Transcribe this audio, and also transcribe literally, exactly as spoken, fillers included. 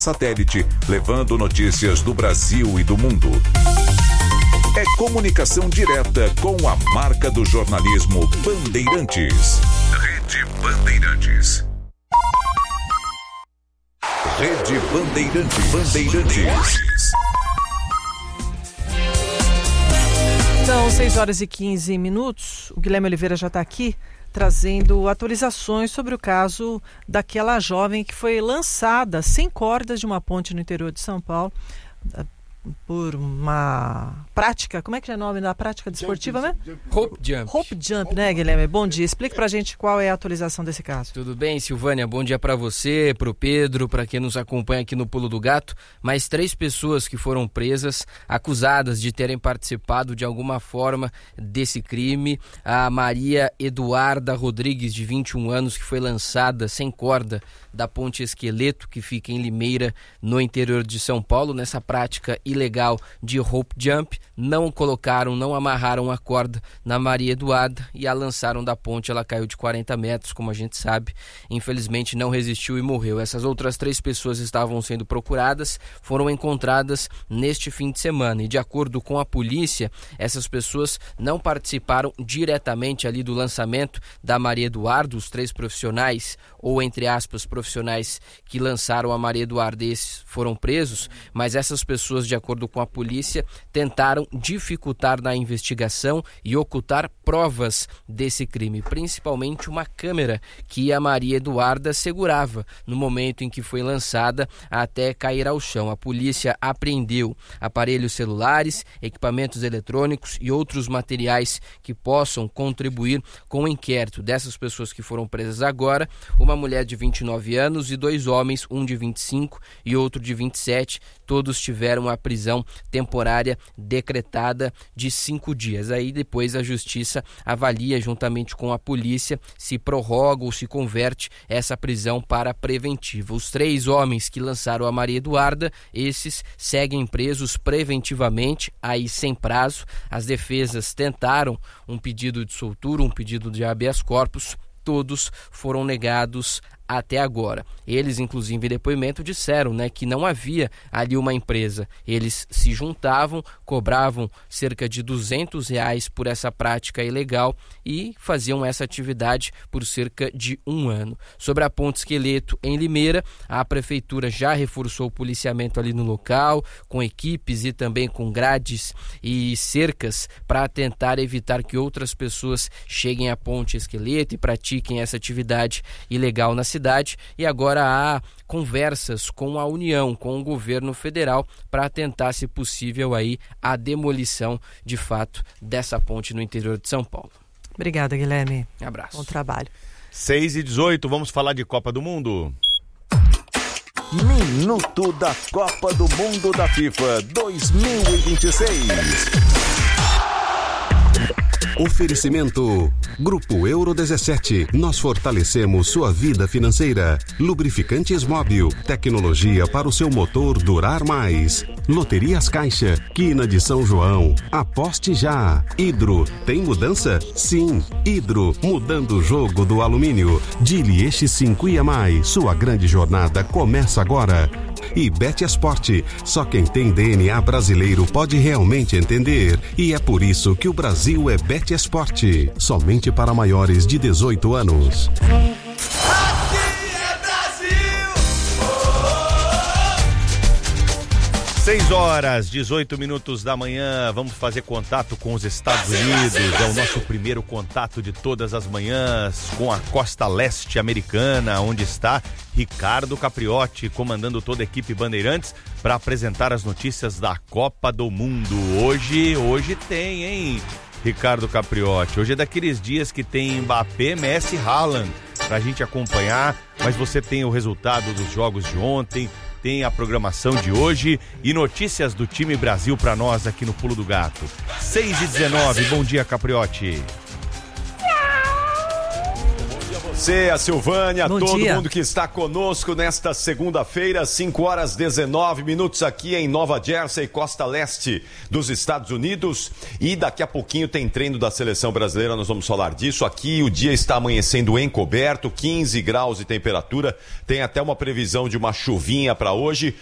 Satélite, levando notícias do Brasil e do mundo. É comunicação direta com a marca do jornalismo Bandeirantes. Rede Bandeirantes. Rede Bandeirantes. Bandeirantes. São seis horas e quinze minutos. O Guilherme Oliveira já está aqui trazendo atualizações sobre o caso daquela jovem que foi lançada sem cordas de uma ponte no interior de São Paulo por uma prática, como é que é o nome da prática desportiva, né? Hope Jump. Hope Jump, né, Guilherme? Bom dia. Explique pra gente qual é a atualização desse caso. Tudo bem, Silvânia? Bom dia pra você, pro Pedro, pra quem nos acompanha aqui no Pulo do Gato. Mais três pessoas que foram presas, acusadas de terem participado de alguma forma desse crime. A Maria Eduarda Rodrigues, de vinte e um anos, que foi lançada sem corda da Ponte Esqueleto, que fica em Limeira, no interior de São Paulo, nessa prática ilegal de Hope Jump. Não colocaram, não amarraram a corda na Maria Eduarda e a lançaram da ponte. Ela caiu de quarenta metros, como a gente sabe. Infelizmente não resistiu e morreu. Essas outras três pessoas estavam sendo procuradas, foram encontradas neste fim de semana. E de acordo com a polícia, essas pessoas não participaram diretamente ali do lançamento da Maria Eduarda. Os três profissionais, ou entre aspas, profissionais que lançaram a Maria Eduarda, esses foram presos, mas essas pessoas, de acordo com a polícia, tentaram dificultar na investigação e ocultar provas desse crime, principalmente uma câmera que a Maria Eduarda segurava no momento em que foi lançada até cair ao chão. A polícia apreendeu aparelhos celulares, equipamentos eletrônicos e outros materiais que possam contribuir com o inquérito dessas pessoas que foram presas agora, uma mulher de vinte e nove anos e dois homens, um de vinte e cinco e outro de vinte e sete, todos tiveram a prisão temporária decretada de cinco dias. Aí depois a justiça avalia juntamente com a polícia se prorroga ou se converte essa prisão para preventiva. Os três homens que lançaram a Maria Eduarda, esses seguem presos preventivamente, aí sem prazo. As defesas tentaram um pedido de soltura, um pedido de habeas corpus, todos foram negados até agora. Eles, inclusive, em depoimento, disseram, né, que não havia ali uma empresa. Eles se juntavam, cobravam cerca de duzentos reais por essa prática ilegal e faziam essa atividade por cerca de um ano. Sobre a Ponte Esqueleto, em Limeira, a prefeitura já reforçou o policiamento ali no local, com equipes e também com grades e cercas para tentar evitar que outras pessoas cheguem à Ponte Esqueleto e pratiquem essa atividade ilegal na cidade. E agora há conversas com a União, com o governo federal, para tentar, se possível, aí, a demolição, de fato, dessa ponte no interior de São Paulo. Obrigada, Guilherme. Um abraço. Bom trabalho. seis e dezoito, vamos falar de Copa do Mundo. Minuto da Copa do Mundo da FIFA dois mil e vinte e seis. Oferecimento Grupo Euro dezessete. Nós fortalecemos sua vida financeira. Lubrificantes Móbil. Tecnologia para o seu motor durar mais. Loterias Caixa. Quina de São João. Aposte já. Hidro. Tem mudança? Sim. Hidro. Mudando o jogo do alumínio. Dili Eixi cinco I A Mais. Sua grande jornada começa agora. E Betesport. Só quem tem D N A brasileiro pode realmente entender. E é por isso que o Brasil é Betesport. Somente para maiores de dezoito anos. seis horas, dezoito minutos da manhã, vamos fazer contato com os Estados Unidos. É o nosso primeiro contato de todas as manhãs com a costa leste americana, onde está Ricardo Capriotti, comandando toda a equipe Bandeirantes, para apresentar as notícias da Copa do Mundo. Hoje, hoje tem, hein, Ricardo Capriotti? Hoje é daqueles dias que tem Mbappé, Messi, Haaland pra gente acompanhar, mas você tem o resultado dos jogos de ontem, tem a programação de hoje e notícias do time Brasil para nós aqui no Pulo do Gato. seis e dezenove, bom dia, Capriotti. você, a Silvânia, Bom todo dia. mundo que está conosco nesta segunda-feira, cinco horas e dezenove minutos aqui em Nova Jersey, costa leste dos Estados Unidos. E daqui a pouquinho tem treino da seleção brasileira, nós vamos falar disso. Aqui o dia está amanhecendo encoberto, quinze graus de temperatura, tem até uma previsão de uma chuvinha para hoje.